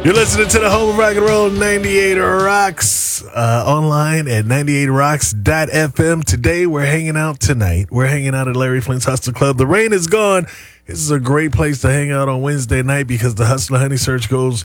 You're listening to the home of rock and roll, 98 Rocks, online at 98rocks.fm. Today, we're hanging out tonight. We're hanging out at Larry Flynt's Hustler Club. The rain is gone. This is a great place to hang out on Wednesday night because the Hustler Honey Search goes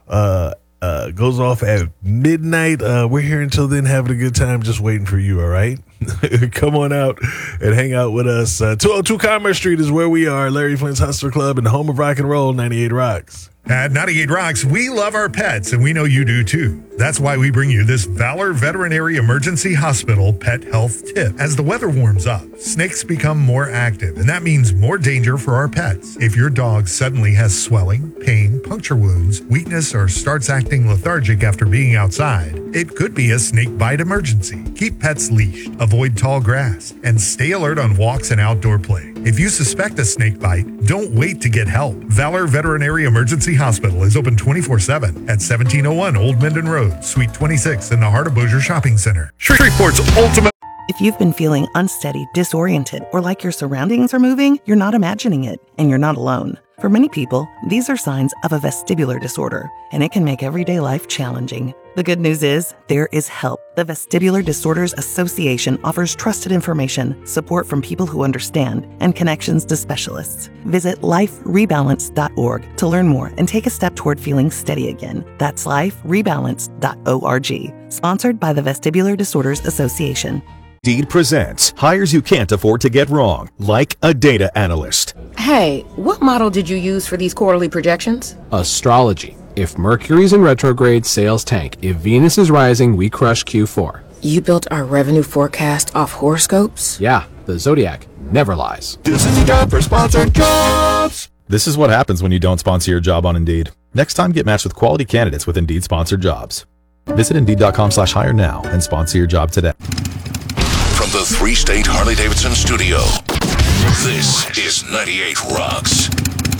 off at midnight. We're here until then, having a good time, just waiting for you, all right? Come on out and hang out with us. 202 Commerce Street is where we are, Larry Flynt's Hustler Club, and the home of rock and roll, 98 Rocks. At 98 Rocks, we love our pets, and we know you do too. That's why we bring you this Valor Veterinary Emergency Hospital pet health tip. As the weather warms up, snakes become more active, and that means more danger for our pets. If your dog suddenly has swelling, pain, puncture wounds, weakness, or starts acting lethargic after being outside, it could be a snake bite emergency. Keep pets leashed, avoid tall grass, and stay alert on walks and outdoor play. If you suspect a snake bite, don't wait to get help. Valor Veterinary Emergency Hospital is open 24/7 at 1701 Old Minden Road, Suite 26 in the heart of Bossier Shopping Center. Shreveport's ultimate. If you've been feeling unsteady, disoriented, or like your surroundings are moving, you're not imagining it, and you're not alone. For many people, these are signs of a vestibular disorder, and it can make everyday life challenging. The good news is, there is help. The Vestibular Disorders Association offers trusted information, support from people who understand, and connections to specialists. Visit liferebalance.org to learn more and take a step toward feeling steady again. That's liferebalance.org. Sponsored by the Vestibular Disorders Association. Indeed presents hires you can't afford to get wrong, like a data analyst. Hey, what model did you use for these quarterly projections? Astrology. If Mercury's in retrograde, sales tank. If Venus is rising, we crush Q4. You built our revenue forecast off horoscopes? Yeah, the Zodiac never lies. This is your job for sponsored jobs. This is what happens when you don't sponsor your job on Indeed. Next time, get matched with quality candidates with Indeed sponsored jobs. Visit Indeed.com/hire now and sponsor your job today. From the three-state Harley-Davidson studio, this is 98 Rocks.